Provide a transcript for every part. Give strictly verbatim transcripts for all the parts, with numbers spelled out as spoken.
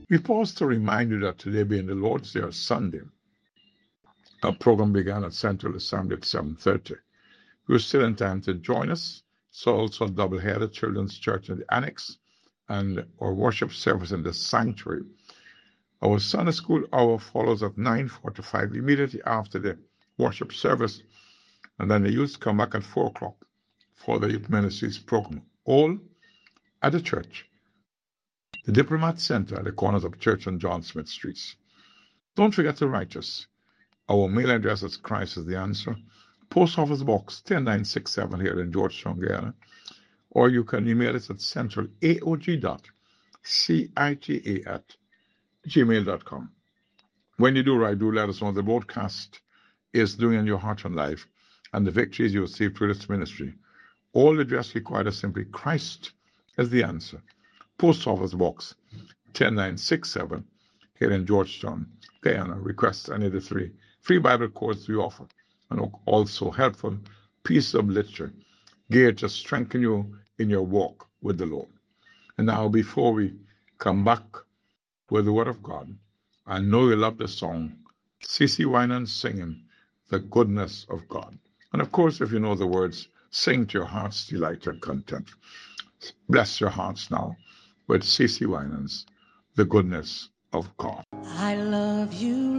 We pause to remind you that today being the Lord's Day, or Sunday, our program began at Central Assembly at seven thirty. You're still in time to join us. So also a double-headed Children's Church in the Annex and our worship service in the sanctuary. Our Sunday school hour follows at nine forty-five, immediately after the worship service. And then the youth come back at four o'clock for the Youth Ministries program, all at the church, the Diplomat Center at the corners of Church and John Smith Streets. Don't forget to write us. Our mail address is Christ is the Answer, Post Office Box one zero nine six seven here in Georgetown, Guyana. Or you can email us at central A O G dot C I T A at gmail dot com. When you do write, do let us know the broadcast is doing in your heart and life and the victories you receive through this ministry. All the address required is simply Christ is the Answer, Post Office Box one zero nine six seven here in Georgetown, Guyana. Request any of the three free Bible courses we offer, and also helpful pieces of literature geared to strengthen you in your walk with the Lord. And now, before we come back with the Word of God, I know you love the song, C C Winans singing The Goodness of God. And of course, if you know the words, sing to your heart's delight and content. Bless your hearts now with C C Winans, The Goodness of God. I love you,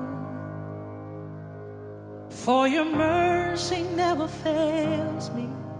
Lord, for your mercy never fails me.